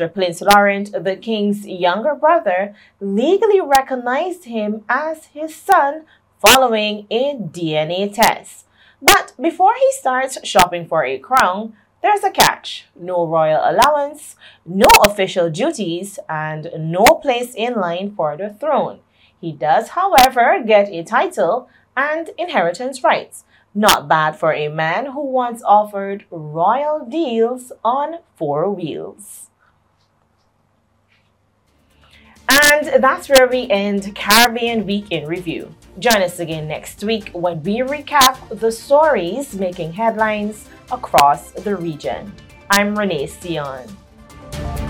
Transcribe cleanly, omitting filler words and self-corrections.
after Prince Laurent, the king's younger brother, legally recognized him as his son following a DNA test. But before he starts shopping for a crown, there's a catch: no royal allowance, no official duties, and no place in line for the throne. He does, however, get a title and inheritance rights. Not bad for a man who once offered royal deals on four wheels. And that's where we end Caribbean Week in Review. Join us again next week when we recap the stories making headlines across the region. I'm Renee Sion.